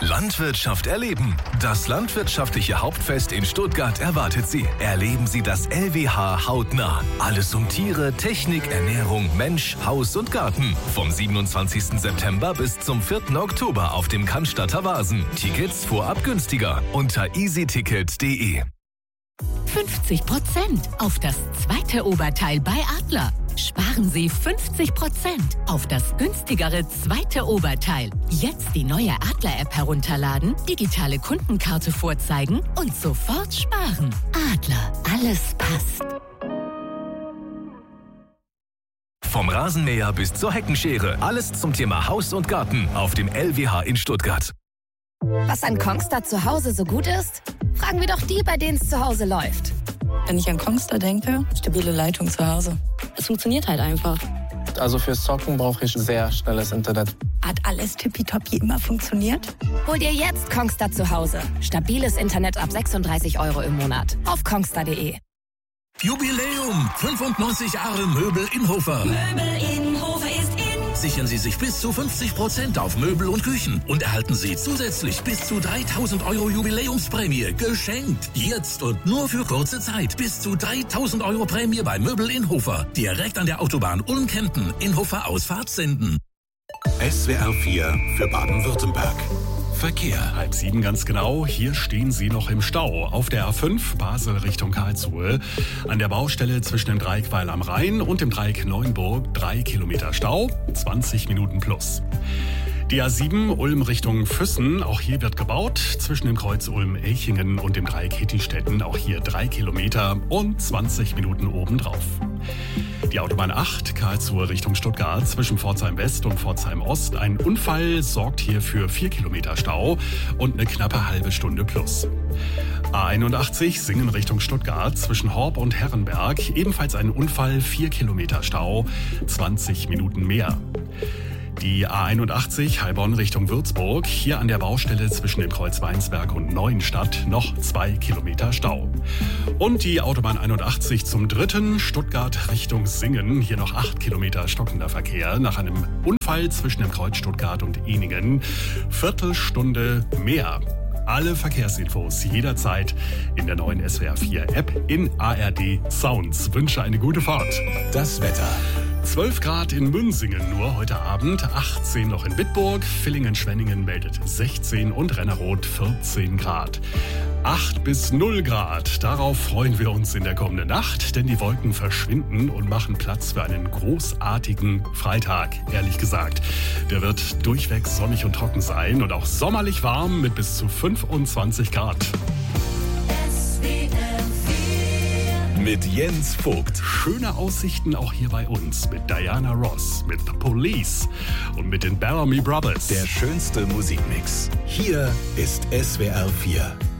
Landwirtschaft erleben. Das landwirtschaftliche Hauptfest in Stuttgart erwartet Sie. Erleben Sie das LWH hautnah. Alles um Tiere, Technik, Ernährung, Mensch, Haus und Garten. Vom 27. September bis zum 4. Oktober auf dem Cannstatter Wasen. Tickets vorab günstiger unter easyticket.de. 50% auf das zweite Oberteil bei Adler. Sparen Sie 50% auf das günstigere zweite Oberteil. Jetzt die neue Adler-App herunterladen, digitale Kundenkarte vorzeigen und sofort sparen. Adler, alles passt. Vom Rasenmäher bis zur Heckenschere. Alles zum Thema Haus und Garten auf dem LWH in Stuttgart. Was an Kongstar zu Hause so gut ist? Fragen wir doch die, bei denen es zu Hause läuft. Wenn ich an Kongstar denke, stabile Leitung zu Hause. Es funktioniert halt einfach. Also fürs Zocken brauche ich sehr schnelles Internet. Hat alles tippitoppi immer funktioniert? Hol dir jetzt Kongstar zu Hause. Stabiles Internet ab 36 € im Monat. Auf kongstar.de. Jubiläum! 95 Jahre Möbel Inhofer. Möbel Inhofer ist in. Sichern Sie sich bis zu 50% auf Möbel und Küchen und erhalten Sie zusätzlich bis zu 3.000 € Jubiläumsprämie geschenkt. Jetzt und nur für kurze Zeit. Bis zu 3.000 € Prämie bei Möbel Inhofer. Direkt an der Autobahn Ulm-Kempten. Inhofer Ausfahrt Senden. SWR 4 für Baden-Württemberg. Verkehr. 6:30 ganz genau. Hier stehen Sie noch im Stau. Auf der A5 Basel Richtung Karlsruhe. An der Baustelle zwischen dem Dreieck Weil am Rhein und dem Dreieck Neuenburg 3 Kilometer Stau, 20 Minuten plus. Die A7 Ulm Richtung Füssen, auch hier wird gebaut. Zwischen dem Kreuz Ulm-Elchingen und dem Dreieck Hittistetten, auch hier 3 Kilometer und 20 Minuten obendrauf. Die Autobahn 8 Karlsruhe Richtung Stuttgart zwischen Pforzheim West und Pforzheim Ost. Ein Unfall sorgt hier für 4 Kilometer Stau und eine knappe halbe Stunde plus. A81 Singen Richtung Stuttgart zwischen Horb und Herrenberg. Ebenfalls ein Unfall, 4 Kilometer Stau, 20 Minuten mehr. Die A81 Heilbronn Richtung Würzburg, hier an der Baustelle zwischen dem Kreuz Weinsberg und Neuenstadt noch 2 Kilometer Stau. Und die Autobahn 81 zum 3. Stuttgart Richtung Singen, hier noch 8 Kilometer stockender Verkehr nach einem Unfall zwischen dem Kreuz Stuttgart und Ehningen. Viertelstunde mehr. Alle Verkehrsinfos jederzeit in der neuen SWR 4 App in ARD Sounds. Wünsche eine gute Fahrt. Das Wetter. 12 Grad in Münsingen nur heute Abend, 18 noch in Bitburg, Villingen-Schwenningen meldet 16 und Renneroth 14 Grad. 8 bis 0 Grad, darauf freuen wir uns in der kommenden Nacht, denn die Wolken verschwinden und machen Platz für einen großartigen Freitag, ehrlich gesagt. Der wird durchweg sonnig und trocken sein und auch sommerlich warm mit bis zu 25 Grad. Mit Jens Vogt. Schöne Aussichten auch hier bei uns mit Diana Ross, mit The Police und mit den Bellamy Brothers. Der schönste Musikmix. Hier ist SWR 4.